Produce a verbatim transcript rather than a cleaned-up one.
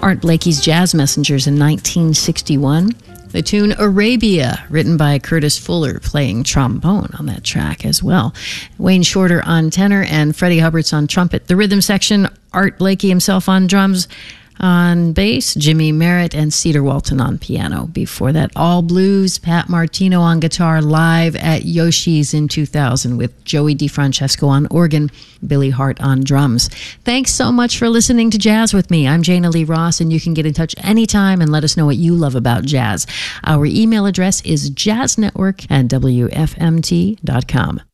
Art Blakey's Jazz Messengers in nineteen sixty-one. The tune Arabia, written by Curtis Fuller, playing trombone on that track as well. Wayne Shorter on tenor and Freddie Hubbard's on trumpet. The rhythm section, Art Blakey himself on drums. On bass, Jimmy Merritt and Cedar Walton on piano. Before that, all blues, Pat Martino on guitar, live at Yoshi's in two thousand with Joey DeFrancesco on organ, Billy Hart on drums. Thanks so much for listening to Jazz with me. I'm Jana Lee Ross, and you can get in touch anytime and let us know what you love about jazz. Our email address is jazznetwork at w f m t dot com.